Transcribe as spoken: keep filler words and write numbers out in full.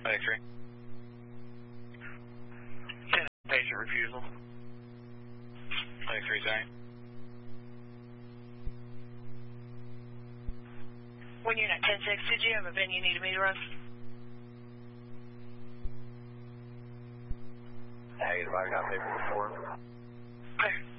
ninety-three. Patient refusal. ninety-three, sorry. One unit ten six, did you have a VIN you needed me to run? Hey, I got paper before. Okay.